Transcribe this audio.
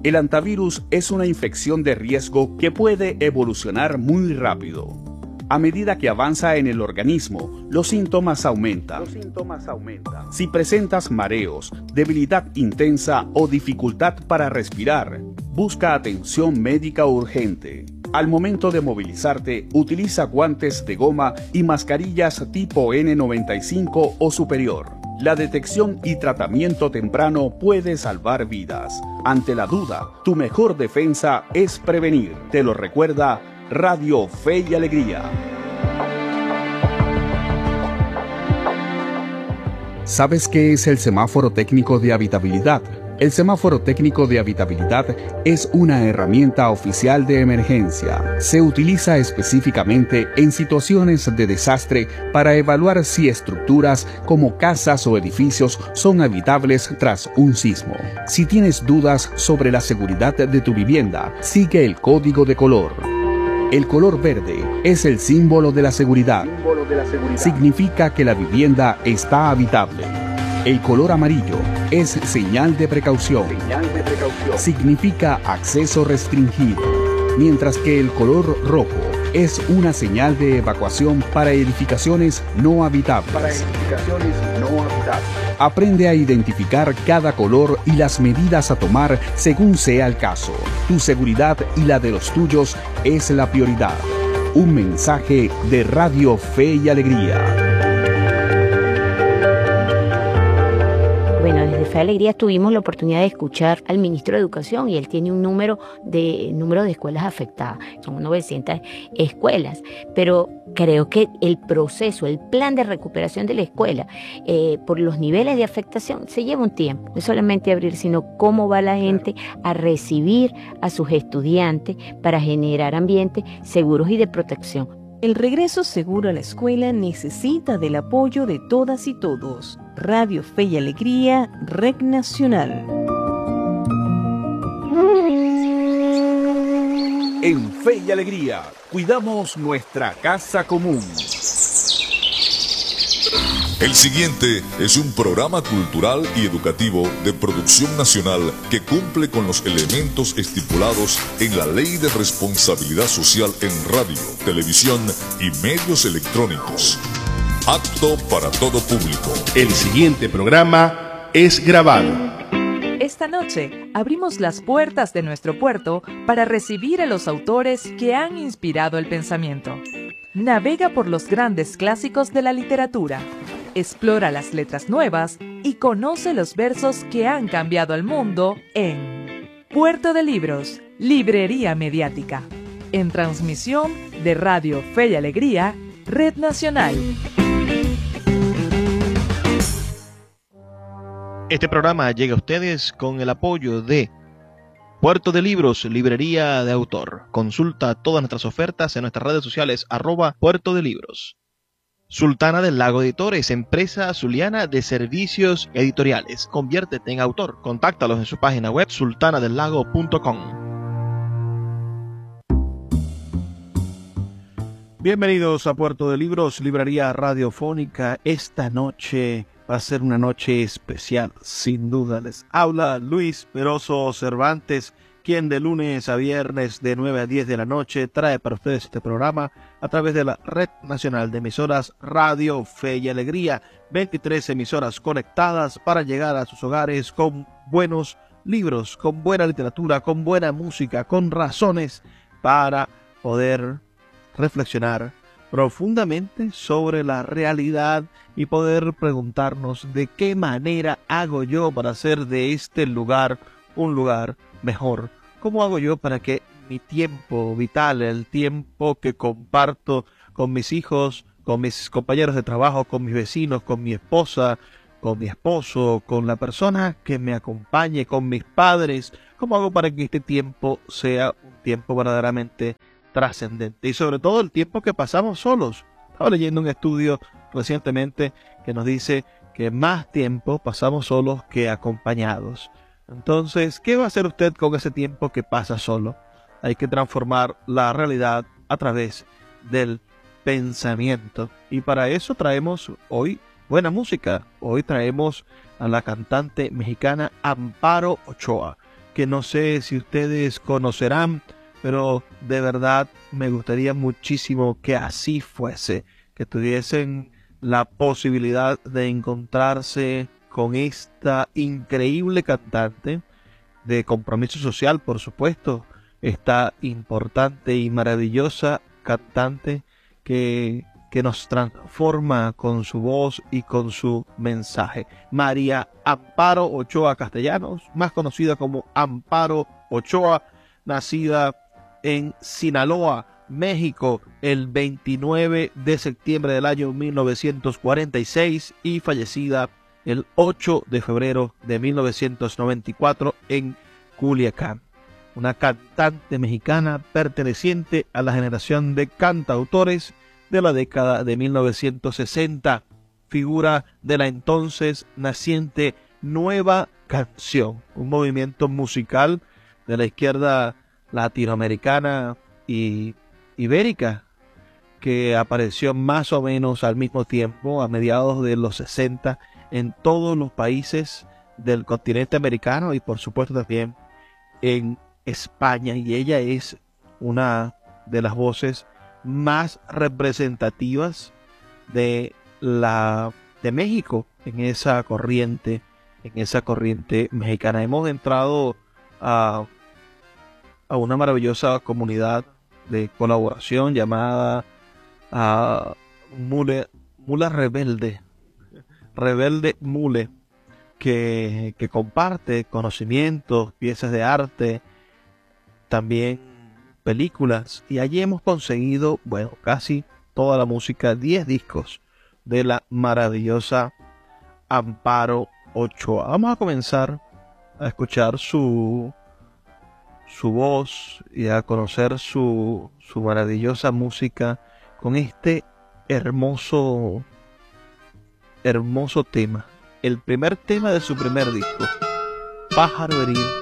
El hantavirus es una infección de riesgo que puede evolucionar muy rápido. A medida que avanza en el organismo, los síntomas aumentan. Si presentas mareos, debilidad intensa o dificultad para respirar, busca atención médica urgente. Al momento de movilizarte, utiliza guantes de goma y mascarillas tipo N95 o superior. La detección y tratamiento temprano puede salvar vidas. Ante la duda, tu mejor defensa es prevenir. Te lo recuerda Radio Fe y Alegría. ¿Sabes qué es el semáforo técnico de habitabilidad? El semáforo técnico de habitabilidad es una herramienta oficial de emergencia. Se utiliza específicamente en situaciones de desastre para evaluar si estructuras como casas o edificios son habitables tras un sismo. Si tienes dudas sobre la seguridad de tu vivienda, sigue el código de color. El color verde es el símbolo de la seguridad. Significa que la vivienda está habitable. El color amarillo es señal de precaución. Significa acceso restringido. Mientras que el color rojo es una señal de evacuación para edificaciones no habitables. Aprende a identificar cada color y las medidas a tomar según sea el caso. Tu seguridad y la de los tuyos es la prioridad. Un mensaje de Radio Fe y Alegría. Bueno, desde Fe y Alegría tuvimos la oportunidad de escuchar al ministro de Educación y él tiene un número de escuelas afectadas. Son 900 escuelas, pero creo que el proceso, el plan de recuperación de la escuela, por los niveles de afectación, se lleva un tiempo. No es solamente abrir, sino cómo va la gente a recibir a sus estudiantes para generar ambientes seguros y de protección. El regreso seguro a la escuela necesita del apoyo de todas y todos. Radio Fe y Alegría, Red Nacional. En Fe y Alegría, cuidamos nuestra casa común. El siguiente es un programa cultural y educativo de producción nacional que cumple con los elementos estipulados en la Ley de Responsabilidad Social en radio, televisión y medios electrónicos. Apto para todo público. El siguiente programa es grabado. Esta noche abrimos las puertas de nuestro puerto para recibir a los autores que han inspirado el pensamiento. Navega por los grandes clásicos de la literatura. Explora las letras nuevas y conoce los versos que han cambiado al mundo en Puerto de Libros, Librería Mediática. En transmisión de Radio Fe y Alegría, Red Nacional. Este programa llega a ustedes con el apoyo de Puerto de Libros, Librería de Autor. Consulta todas nuestras ofertas en nuestras redes sociales @Puerto de Libros. Sultana del Lago Editores, empresa zuliana de servicios editoriales. Conviértete en autor. Contáctalos en su página web sultanadelago.com. Bienvenidos a Puerto de Libros, librería radiofónica. Esta noche va a ser una noche especial, sin duda. Les habla Luis Peroso Cervantes, quien de lunes a viernes de 9 a 10 de la noche trae para ustedes este programa a través de la Red Nacional de Emisoras Radio Fe y Alegría. 23 emisoras conectadas para llegar a sus hogares con buenos libros, con buena literatura, con buena música, con razones para poder reflexionar profundamente sobre la realidad y poder preguntarnos de qué manera hago yo para hacer de este lugar un lugar mejor. ¿Cómo hago yo para que mi tiempo vital, el tiempo que comparto con mis hijos, con mis compañeros de trabajo, con mis vecinos, con mi esposa, con mi esposo, con la persona que me acompañe, con mis padres, cómo hago para que este tiempo sea un tiempo verdaderamente trascendente? Y sobre todo el tiempo que pasamos solos. Estaba leyendo un estudio recientemente que nos dice que más tiempo pasamos solos que acompañados. Entonces, ¿qué va a hacer usted con ese tiempo que pasa solo? Hay que transformar la realidad a través del pensamiento. Y para eso traemos hoy buena música. Hoy traemos a la cantante mexicana Amparo Ochoa. que no sé si ustedes conocerán, pero de verdad me gustaría muchísimo que así fuese, que tuviesen la posibilidad de encontrarse con esta increíble cantante de compromiso social, por supuesto, esta importante y maravillosa cantante que nos transforma con su voz y con su mensaje. María Amparo Ochoa Castellanos, más conocida como Amparo Ochoa, nacida en Sinaloa, México, el 29 de septiembre del año 1946 y fallecida el 8 de febrero de 1994 en Culiacán. Una cantante mexicana perteneciente a la generación de cantautores de la década de 1960, figura de la entonces naciente Nueva Canción, un movimiento musical de la izquierda latinoamericana y ibérica que apareció más o menos al mismo tiempo, a mediados de los 60, en todos los países del continente americano y por supuesto también en España, y ella es una de las voces más representativas de México en esa corriente mexicana. Hemos entrado a una maravillosa comunidad de colaboración llamada Mule Rebelde Mule, que comparte conocimientos, piezas de arte, también películas, y allí hemos conseguido, bueno, casi toda la música, 10 discos de la maravillosa Amparo Ochoa. Vamos a comenzar a escuchar su voz y a conocer su maravillosa música con este hermoso tema, el primer tema de su primer disco, Pájaro Herido.